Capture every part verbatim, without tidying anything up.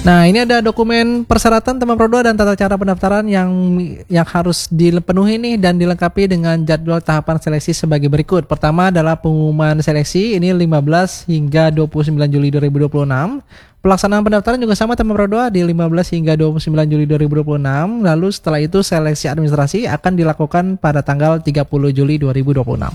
Nah, ini ada dokumen persyaratan teman Pro dua dan tata cara pendaftaran yang yang harus dipenuhi nih dan dilengkapi dengan jadwal tahapan seleksi sebagai berikut. Pertama adalah pengumuman seleksi, ini lima belas hingga dua puluh sembilan Juli dua ribu dua puluh enam. Pelaksanaan pendaftaran juga sama teman Pro dua di lima belas hingga dua puluh sembilan Juli dua ribu dua puluh enam. Lalu setelah itu seleksi administrasi akan dilakukan pada tanggal tiga puluh Juli dua ribu dua puluh enam.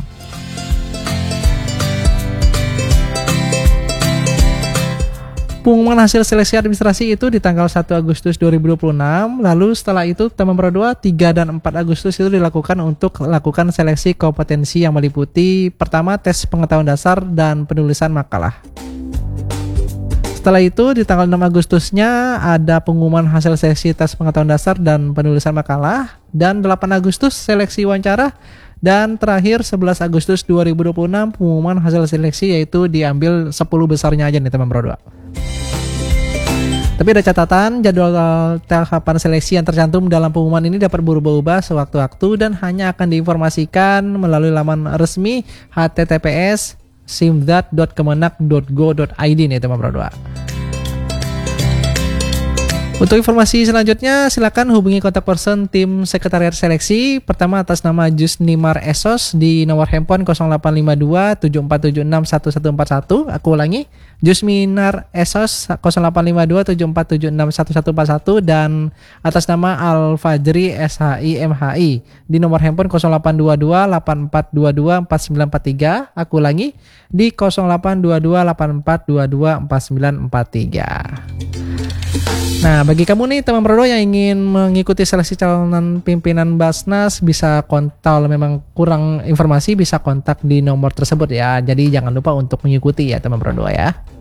Pengumuman hasil seleksi administrasi itu di tanggal satu Agustus dua ribu dua puluh enam. Lalu setelah itu teman Pro dua tiga dan empat Agustus itu dilakukan untuk lakukan seleksi kompetensi yang meliputi pertama tes pengetahuan dasar dan penulisan makalah. Setelah itu di tanggal enam Agustusnya ada pengumuman hasil seleksi tes pengetahuan dasar dan penulisan makalah, dan delapan Agustus seleksi wawancara, dan terakhir sebelas Agustus dua ribu dua puluh enam pengumuman hasil seleksi, yaitu diambil sepuluh besarnya aja nih teman Pro dua. Tapi ada catatan, jadwal tahapan seleksi yang tercantum dalam pengumuman ini dapat berubah-ubah sewaktu-waktu dan hanya akan diinformasikan melalui laman resmi h t t p s simdat dot kemenak dot go dot i d nih teman Pro dua. Untuk informasi selanjutnya silakan hubungi kontak person tim sekretariat seleksi. Pertama atas nama Jusnimar Esos di nomor handphone nol delapan lima dua tujuh empat tujuh enam satu satu empat satu. Aku ulangi, Jusminar Esos nol delapan lima dua tujuh empat tujuh enam satu satu empat satu, dan atas nama Al Fajri S H I M H I di nomor handphone nol delapan dua dua delapan empat dua dua empat sembilan empat tiga. Aku ulangi di nol delapan dua dua delapan empat dua dua empat sembilan empat tiga. Nah, bagi kamu nih teman Pro dua yang ingin mengikuti seleksi calon pimpinan Basnas, bisa kontak, kalau memang kurang informasi bisa kontak di nomor tersebut ya. Jadi jangan lupa untuk mengikuti ya teman Pro dua ya.